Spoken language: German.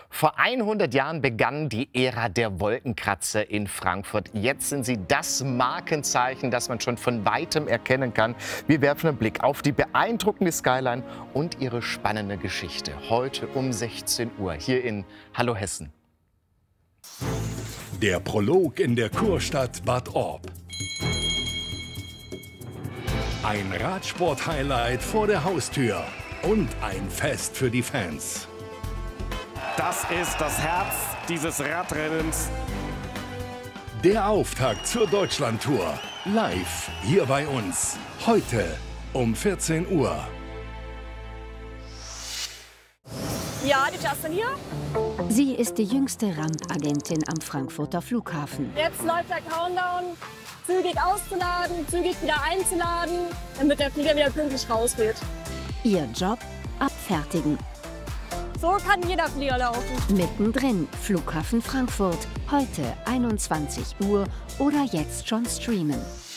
Vor 100 Jahren begann die Ära der Wolkenkratzer in Frankfurt. Jetzt sind sie das Markenzeichen, das man schon von weitem erkennen kann. Wir werfen einen Blick auf die beeindruckende Skyline und ihre spannende Geschichte. Heute um 16 Uhr hier in Hallo Hessen. Der Prolog in der Kurstadt Bad Orb. Ein Radsport-Highlight vor der Haustür und ein Fest für die Fans. Das ist das Herz dieses Radrennens. Der Auftakt zur Deutschlandtour. Live hier bei uns. Heute um 14 Uhr. Ja, die Justin hier. Sie ist die jüngste Randagentin am Frankfurter Flughafen. Jetzt läuft der Countdown. Zügig auszuladen, zügig wieder einzuladen, damit der Flieger wieder pünktlich raus wird. Ihr Job? Abfertigen. So kann jeder Flieger laufen. Mittendrin, Flughafen Frankfurt. Heute 21 Uhr oder jetzt schon streamen.